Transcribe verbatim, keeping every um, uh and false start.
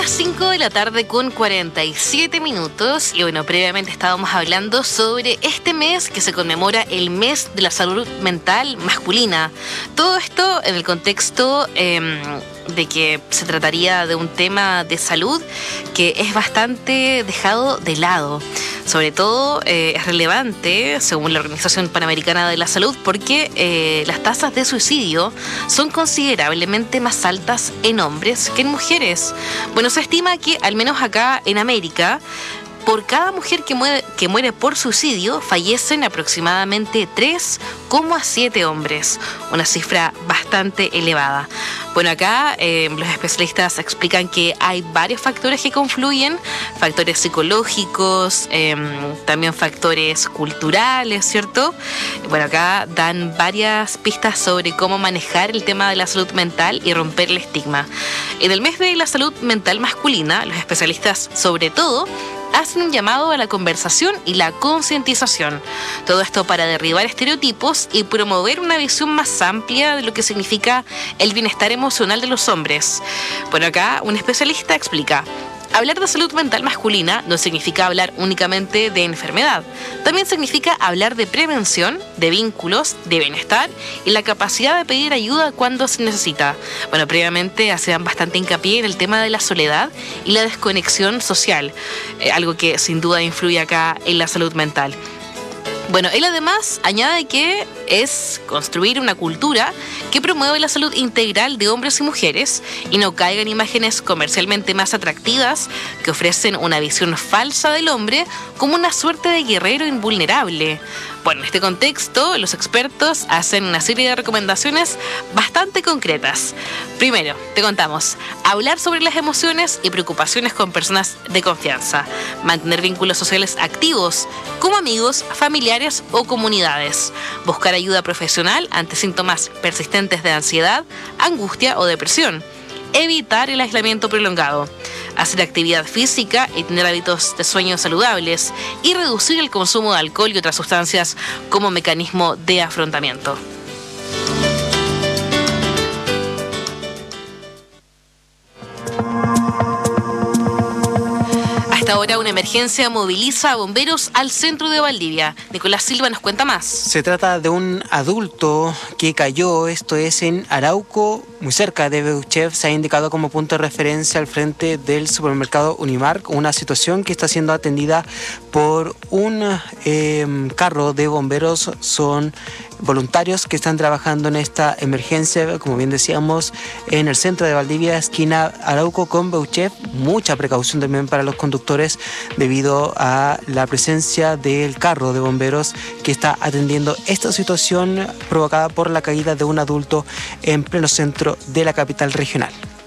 las cinco de la tarde con cuarenta y siete minutos y bueno, previamente estábamos hablando sobre este mes que se conmemora el mes de la salud mental masculina. Todo esto en el contexto eh, de que se trataría de un tema de salud que es bastante dejado de lado. Sobre todo eh, es relevante, según la Organización Panamericana de la Salud, porque eh, las tasas de suicidio son considerablemente más altas en hombres que en mujeres. Bueno, se estima que, al menos acá en América, por cada mujer que muere, que muere por suicidio, fallecen aproximadamente tres coma siete hombres, una cifra bastante elevada. Bueno, acá eh, los especialistas explican que hay varios factores que confluyen, factores psicológicos, eh, también factores culturales, ¿cierto? Bueno, acá dan varias pistas sobre cómo manejar el tema de la salud mental y romper el estigma. En el mes de la salud mental masculina, los especialistas, sobre todo, hacen un llamado a la conversación y la concientización. Todo esto para derribar estereotipos y promover una visión más amplia de lo que significa el bienestar emocional de los hombres. Bueno, acá un especialista explica: hablar de salud mental masculina no significa hablar únicamente de enfermedad. También significa hablar de prevención, de vínculos, de bienestar y la capacidad de pedir ayuda cuando se necesita. Bueno, previamente hacían bastante hincapié en el tema de la soledad y la desconexión social, eh, algo que sin duda influye acá en la salud mental. Bueno, él además añade que es construir una cultura que promueve la salud integral de hombres y mujeres y no caiga en imágenes comercialmente más atractivas que ofrecen una visión falsa del hombre como una suerte de guerrero invulnerable. Bueno, en este contexto, los expertos hacen una serie de recomendaciones bastante concretas. Primero, te contamos, hablar sobre las emociones y preocupaciones con personas de confianza, mantener vínculos sociales activos, como amigos, familiares o comunidades, buscar ayuda profesional ante síntomas persistentes de ansiedad, angustia o depresión, evitar el aislamiento prolongado, hacer actividad física y tener hábitos de sueño saludables y reducir el consumo de alcohol y otras sustancias como mecanismo de afrontamiento. Hasta ahora una emergencia moviliza a bomberos al centro de Valdivia. Nicolás Silva nos cuenta más. Se trata de un adulto que cayó, esto es en Arauco, muy cerca de Beuchev. Se ha indicado como punto de referencia al frente del supermercado Unimark, una situación que está siendo atendida por un eh, carro de bomberos. Son voluntarios que están trabajando en esta emergencia, como bien decíamos, en el centro de Valdivia, esquina Arauco con Beuchev. Mucha precaución también para los conductores debido a la presencia del carro de bomberos que está atendiendo esta situación provocada por la caída de un adulto en pleno centro de la capital regional.